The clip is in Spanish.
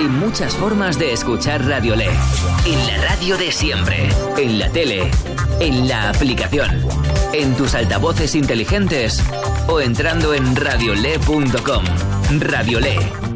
muchas formas de escuchar Radiolé. En la radio de siempre, en la tele, en la aplicación, en tus altavoces inteligentes o entrando en radiolé.com. Radiolé,